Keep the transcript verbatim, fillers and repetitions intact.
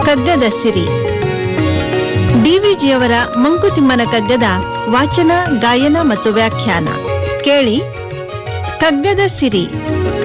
ಕಗ್ಗದ ಸಿರಿ ಡಿವಿಜಿಯವರ ಮಂಕುತಿಮ್ಮನ ಕಗ್ಗದ ವಾಚನ, ಗಾಯನ ಮತ್ತು ವ್ಯಾಖ್ಯಾನ ಕೇಳಿ. ಕಗ್ಗದ ಸಿರಿ